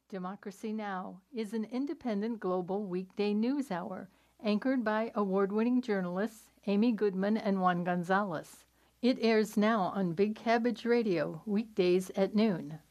Democracy Now! Is an independent global weekday news hour anchored by award-winning journalists Amy Goodman and Juan Gonzalez. It airs now on Big Cabbage Radio, weekdays at noon.